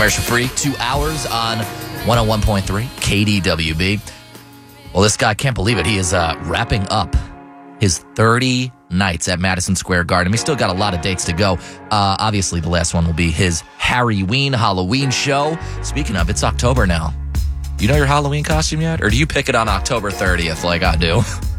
Commercial free, 2 hours on 101.3 KDWB. Well, this guy, can't believe it. He is wrapping up his 30 nights at Madison Square Garden. He's still got a lot of dates to go. Obviously, the last one will be his Harryween Halloween show. Speaking of, it's October now. Do you know your Halloween costume yet? Or do you pick it on October 30th like I do?